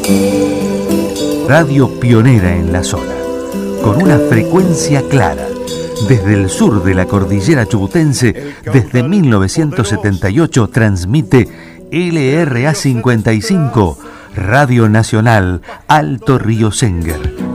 Radio pionera en la zona, con una frecuencia clara, desde el sur de la cordillera chubutense, desde 1978 transmite LRA 55, Radio Nacional Alto Río Senguer.